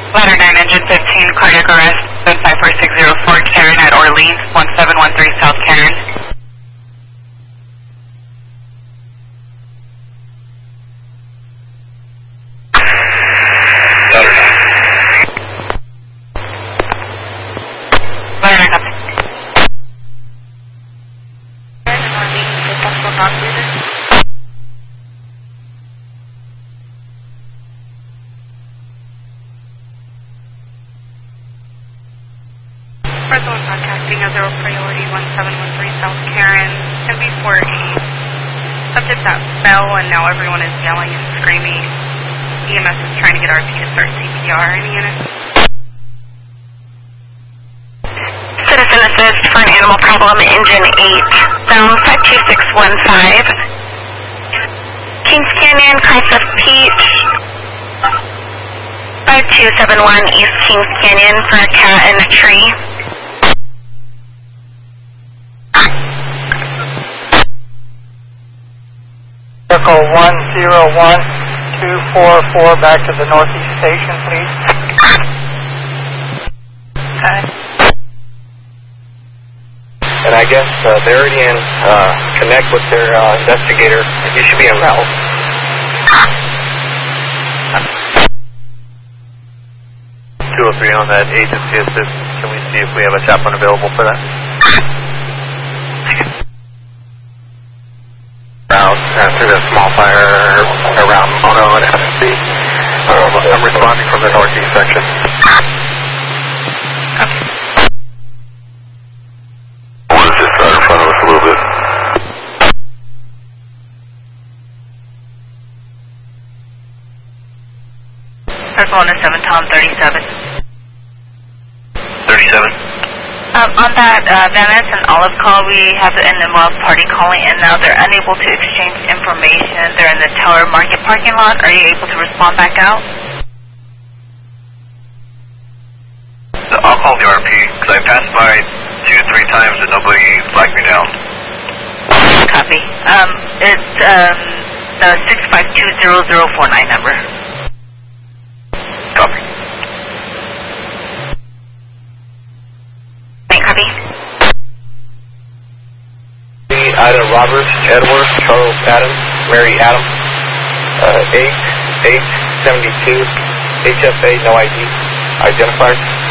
Ladder 9, engine 15, cardiac arrest, 54604, Karen at Orleans, 1713 South Karen. Ladder 9, copy. First one contacting a 0 priority 1713 South Karen, 10B48. Subject that fell and now everyone is yelling and screaming. EMS is trying to get RP to start CPR in the unit. Citizen assist for an animal problem, engine 8, zone 52615. Kings Canyon, Christ of Peach, 5271 East Kings Canyon for a cat in a tree. Circle 101244 back to the northeast station, please. Okay. And I guess they're already in connect with their investigator. You should be en route. 203 on that agency assist. Can we see if we have a chaplain available for that? After the small fire around Mono and FC. I'm responding from the northeast section. What is this right in front of us a little bit? Circle 107, Tom 37. 37. On that Van Ness and Olive call, we have the NML party calling in now. They're unable to exchange information. They're in the Tower Market parking lot. Are you able to respond back out? I'll call the RP, because I passed by 2-3 times and nobody flagged me down. Copy. It's the 6520049 number. Copy. Copy. Ida Roberts, Edward, Charles Adams, Mary Adams, 8872, HFA, no ID, identifiers.